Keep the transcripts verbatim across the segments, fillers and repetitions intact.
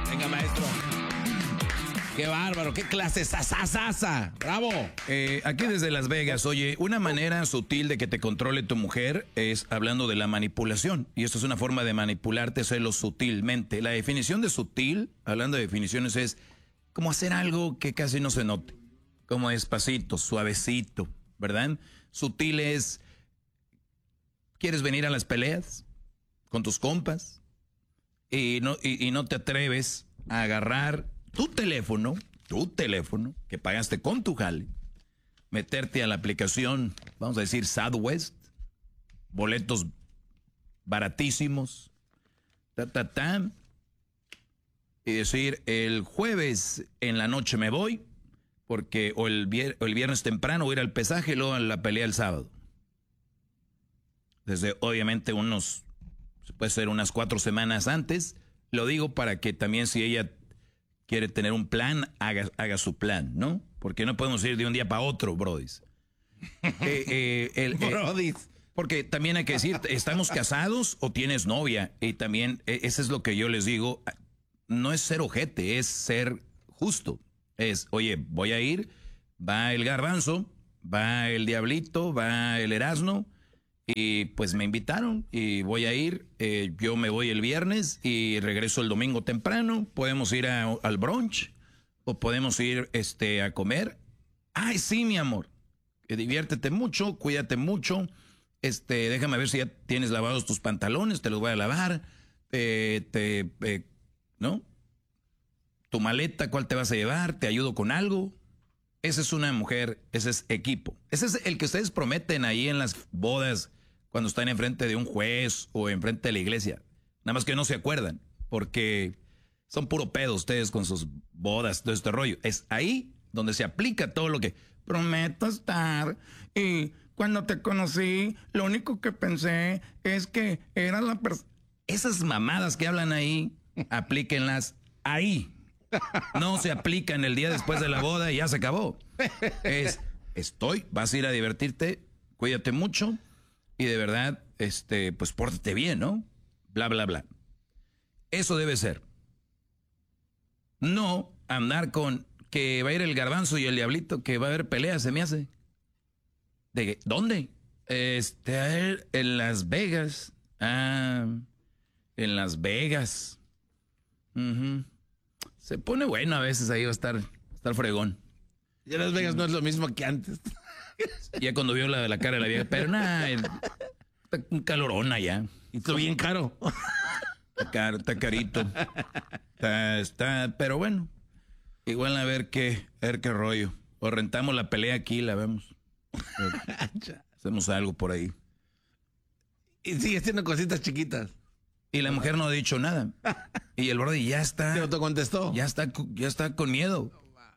Venga, maestro. Qué bárbaro, qué clase sasasasa. Bravo. Eh, aquí desde Las Vegas, oye, una manera sutil de que te controle tu mujer es hablando de la manipulación. Y esto es una forma de manipularte, hacerlo sutilmente. La definición de sutil, hablando de definiciones, es como hacer algo que casi no se note. Como despacito, suavecito, ¿verdad? Sutil es, ¿quieres venir a las peleas con tus compas? Y no, y, y no te atreves a agarrar tu teléfono, tu teléfono, que pagaste con tu jale, meterte a la aplicación, vamos a decir Southwest, boletos baratísimos, ta, ta, ta, y decir, el jueves en la noche me voy, porque o el, vier, o el viernes temprano voy a ir al pesaje y luego a la pelea el sábado. Desde, obviamente, unos, puede ser unas cuatro semanas antes, lo digo para que también si ella quiere tener un plan, haga, haga su plan, ¿no? Porque no podemos ir de un día para otro, brodis. eh, eh, el, eh, Brodis. Porque también hay que decir, ¿estamos casados o tienes novia? Y también, eh, eso es lo que yo les digo, no es ser ojete, es ser justo. Es, oye, voy a ir, va el Garbanzo, va el Diablito, va el Erasno, y pues me invitaron y voy a ir, eh, yo me voy el viernes y regreso el domingo temprano, podemos ir a, al brunch o podemos ir este, a comer. Ay, sí, mi amor, eh, diviértete mucho, cuídate mucho, este, déjame ver si ya tienes lavados tus pantalones, te los voy a lavar, eh, te, eh, ¿no? Tu maleta, ¿cuál te vas a llevar? ¿Te ayudo con algo? Esa es una mujer, ese es equipo. Ese es el que ustedes prometen ahí en las bodas cuando están enfrente de un juez o enfrente de la iglesia. Nada más que no se acuerdan, porque son puro pedo ustedes con sus bodas, todo este rollo. Es ahí donde se aplica todo lo que prometo estar. Y cuando te conocí, lo único que pensé es que era la persona. Esas mamadas que hablan ahí, aplíquenlas ahí. No se aplican el día después de la boda y ya se acabó. Es, estoy, vas a ir a divertirte, cuídate mucho y de verdad, este, pues pórtate bien, ¿no? Bla, bla, bla. Eso debe ser. No andar con que va a ir el Garbanzo y el Diablito, que va a haber peleas, se me hace. ¿De dónde? Este, a ver, en Las Vegas. Ah, en Las Vegas. Uh-huh. Se pone bueno a veces ahí, va a estar, va a estar fregón. Ya Las Vegas no es lo mismo que antes. Ya cuando vio la, la cara de la vieja, pero nada, está un calorón allá. Y está bien caro. Está caro, está carito. Está, está, pero bueno, igual a ver qué, a ver qué rollo. O rentamos la pelea aquí, la vemos. Hacemos algo por ahí. Y sigue haciendo cositas chiquitas. Y la mujer no ha dicho nada. Y el brody ya está. ¿Te autocontestó? Ya está, ya está con miedo.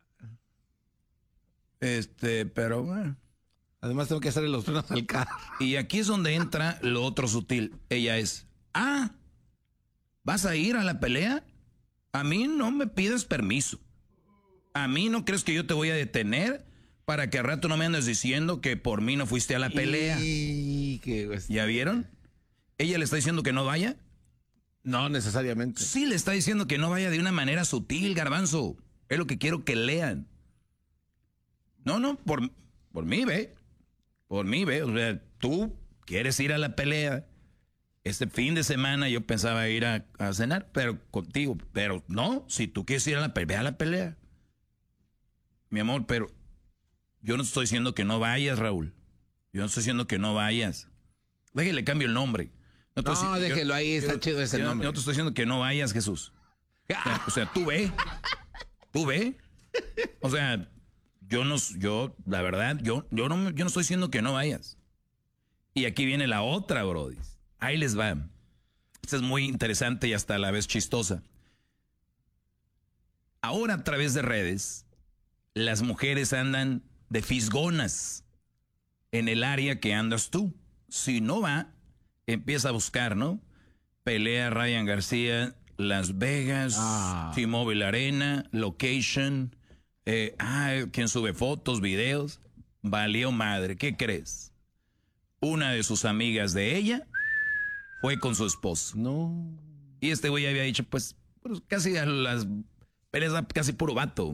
Este, pero bueno. Además tengo que hacerle los frenos al carro. Y aquí es donde entra lo otro sutil. Ella es, ah, ¿vas a ir a la pelea? A mí no me pides permiso. A mí no crees que yo te voy a detener para que al rato no me andes diciendo que por mí no fuiste a la pelea. Y... ¿Ya vieron? Ella le está diciendo que no vaya. No necesariamente. Sí, le está diciendo que no vaya de una manera sutil, Garbanzo. Es lo que quiero que lean. No, no, por, por mí, ve. Por mí, ve. O sea, tú quieres ir a la pelea. Este fin de semana yo pensaba ir a, a cenar, pero contigo. Pero no, si tú quieres ir a la pelea, ve a la pelea. Mi amor, pero yo no estoy diciendo que no vayas, Raúl. Yo no estoy diciendo que no vayas. Déjale cambio el nombre. No, no diciendo, déjelo yo, ahí, está yo, chido ese yo, nombre. Yo no te estoy diciendo que no vayas, Jesús. O sea, o sea, tú ve. Tú ve. O sea, yo no, yo, la verdad, yo, yo, no, yo no estoy diciendo que no vayas. Y aquí viene la otra, brody. Ahí les va. Esta es muy interesante y hasta a la vez chistosa. Ahora a través de redes, las mujeres andan de fisgonas en el área que andas tú. Si no va, empieza a buscar, ¿no? Pelea Ryan García, Las Vegas, ah. T-Mobile Arena, location, eh, ah, quien sube fotos, videos. Valió madre, ¿qué crees? Una de sus amigas de ella fue con su esposo. No. Y este güey había dicho, pues, pues casi a las peleas da casi puro vato.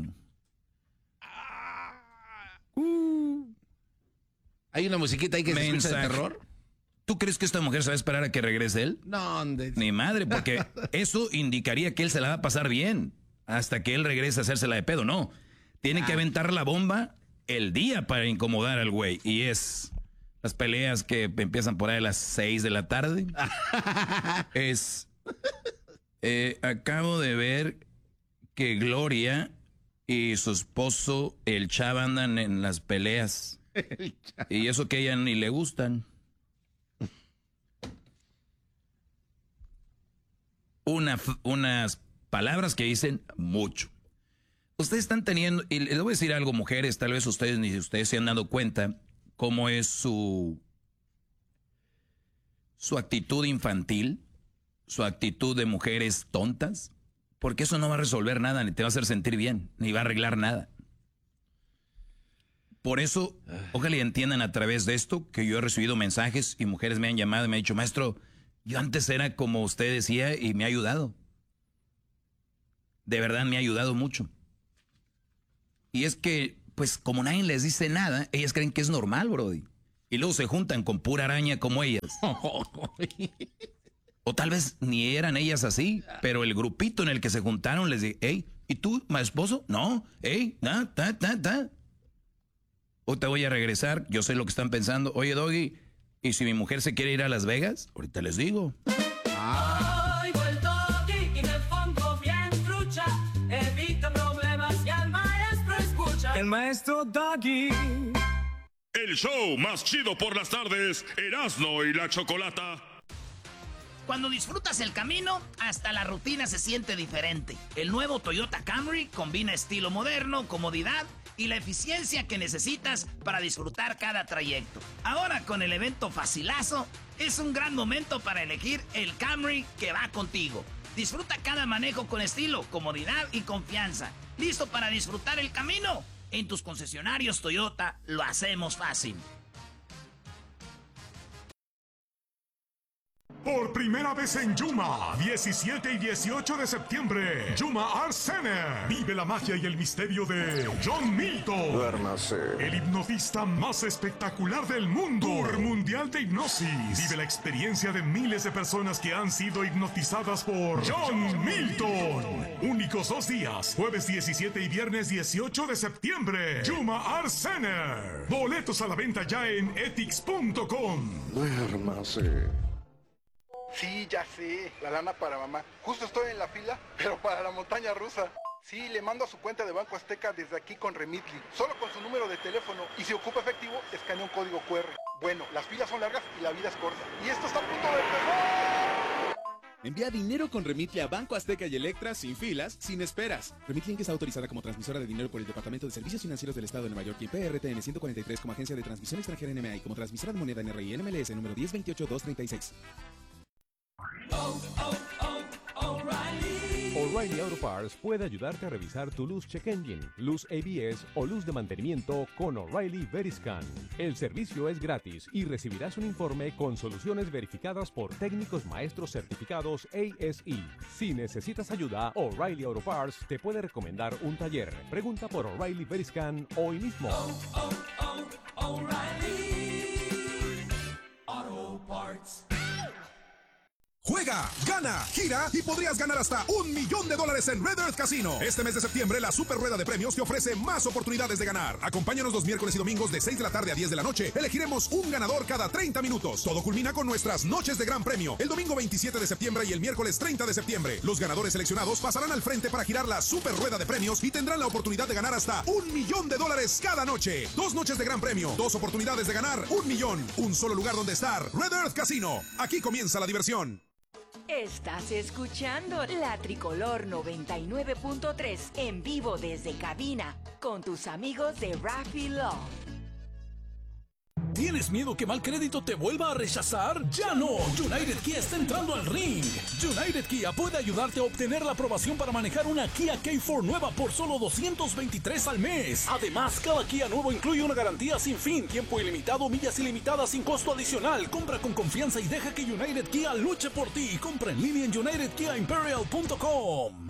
Uh. Hay una musiquita ahí que se escucha de terror. ¿Tú crees que esta mujer se va a esperar a que regrese él? No, ¿dónde? Ni madre, porque eso indicaría que él se la va a pasar bien hasta que él regrese a hacérsela de pedo. No, tiene ah. que aventar la bomba el día para incomodar al güey. Y es las peleas que empiezan por ahí a las seis de la tarde. es... Eh, acabo de ver que Gloria y su esposo, el Chava, andan en las peleas. Y eso que a ella ni le gustan. Una, unas palabras que dicen mucho. Ustedes están teniendo, y les voy a decir algo, mujeres, tal vez ustedes ni ustedes se han dado cuenta cómo es su, su actitud infantil, su actitud de mujeres tontas, porque eso no va a resolver nada, ni te va a hacer sentir bien, ni va a arreglar nada. Por eso, ojalá y entiendan a través de esto que yo he recibido mensajes y mujeres me han llamado y me han dicho, maestro, yo antes era como usted decía y me ha ayudado. De verdad me ha ayudado mucho. Y es que, pues como nadie les dice nada, ellas creen que es normal, brody. Y luego se juntan con pura araña como ellas. O tal vez ni eran ellas así, pero el grupito en el que se juntaron les dije, hey, ¿y tú, mi esposo? No, hey, ta, ta, ta, ta. O te voy a regresar, yo sé lo que están pensando. Oye, Doggy, ¿y si mi mujer se quiere ir a Las Vegas? Ahorita les digo. Ah. Oigo el Doggy y me pongo bien trucha. Evita problemas y al maestro escucha. El maestro Doggy. El show más chido por las tardes, Erasmo y la Chocolata. Cuando disfrutas el camino, hasta la rutina se siente diferente. El nuevo Toyota Camry combina estilo moderno, comodidad y la eficiencia que necesitas para disfrutar cada trayecto. Ahora con el evento Facilazo, es un gran momento para elegir el Camry que va contigo. Disfruta cada manejo con estilo, comodidad y confianza. ¿Listo para disfrutar el camino? En tus concesionarios Toyota lo hacemos fácil. Por primera vez en Yuma, diecisiete y dieciocho de septiembre, Yuma Art Center. Vive la magia y el misterio de John Milton. Duérmase. El hipnotista más espectacular del mundo. Tour Mundial de Hipnosis. Vive la experiencia de miles de personas que han sido hipnotizadas por John Milton. Únicos dos días, jueves diecisiete y viernes dieciocho de septiembre. Yuma Art Center. Boletos a la venta ya en etix punto com. Duérmase. Sí, ya sé, la lana para mamá. Justo estoy en la fila, pero para la montaña rusa. Sí, le mando a su cuenta de Banco Azteca desde aquí con Remitly. Solo con su número de teléfono. Y si ocupa efectivo, escanea un código cu erre. Bueno, las filas son largas y la vida es corta. Y esto está a punto de empezar. Envía dinero con Remitly a Banco Azteca y Electra sin filas, sin esperas. Remitly Inc está autorizada como transmisora de dinero por el Departamento de Servicios Financieros del Estado de Nueva York y P R T N ciento cuarenta y tres como agencia de transmisión extranjera N M A y como transmisora de moneda N R I N M L S número diez veintiocho dos treinta y seis. Oh, oh, oh, O'Reilly. O'Reilly Auto Parts puede ayudarte a revisar tu luz check engine, luz A B S o luz de mantenimiento con O'Reilly Veriscan. El servicio es gratis y recibirás un informe con soluciones verificadas por técnicos maestros certificados A S E. Si necesitas ayuda, O'Reilly Auto Parts te puede recomendar un taller. Pregunta por O'Reilly Veriscan hoy mismo. Oh, oh, oh, O'Reilly Auto Parts. Juega, gana, gira y podrías ganar hasta un millón de dólares en Red Earth Casino. Este mes de septiembre, la super rueda de premios te ofrece más oportunidades de ganar. Acompáñanos los miércoles y domingos de seis de la tarde a diez de la noche. Elegiremos un ganador cada treinta minutos. Todo culmina con nuestras noches de gran premio. El domingo veintisiete de septiembre y el miércoles treinta de septiembre. Los ganadores seleccionados pasarán al frente para girar la super rueda de premios y tendrán la oportunidad de ganar hasta un millón de dólares cada noche. Dos noches de gran premio, dos oportunidades de ganar un millón. Un solo lugar donde estar. Red Earth Casino. Aquí comienza la diversión. Estás escuchando La Tricolor noventa y nueve punto tres en vivo desde cabina con tus amigos de Raffy Love. ¿Tienes miedo que mal crédito te vuelva a rechazar? ¡Ya no! United Kia está entrando al ring. United Kia puede ayudarte a obtener la aprobación para manejar una Kia K cuatro nueva por solo doscientos veintitrés al mes. Además, cada Kia nuevo incluye una garantía sin fin, tiempo ilimitado, millas ilimitadas sin costo adicional. Compra con confianza y deja que United Kia luche por ti. Compra en línea en united kia imperial punto com.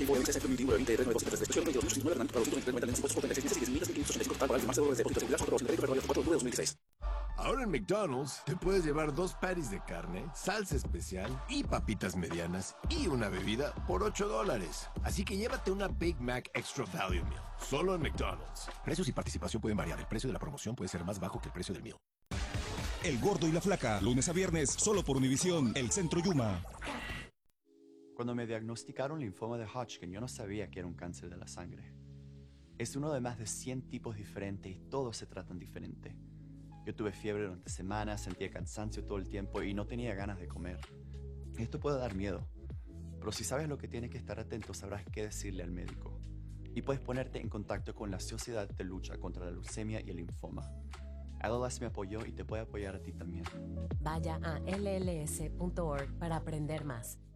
Ahora en McDonald's te puedes llevar dos patties de carne, salsa especial y papitas medianas y una bebida por ocho dólares. Así que llévate una Big Mac Extra Value Meal, solo en McDonald's. Precios y participación pueden variar. El precio de la promoción puede ser más bajo que el precio del meal. El Gordo y la Flaca, lunes a viernes, solo por Univisión, el Centro Yuma. Cuando me diagnosticaron linfoma de Hodgkin, yo no sabía que era un cáncer de la sangre. Es uno de más de cien tipos diferentes y todos se tratan diferente. Yo tuve fiebre durante semanas, sentía cansancio todo el tiempo y no tenía ganas de comer. Esto puede dar miedo, pero si sabes lo que tienes que estar atento, sabrás qué decirle al médico. Y puedes ponerte en contacto con la Sociedad de Lucha contra la Leucemia y el Linfoma. L L S me apoyó y te puede apoyar a ti también. Vaya a L L S punto org para aprender más.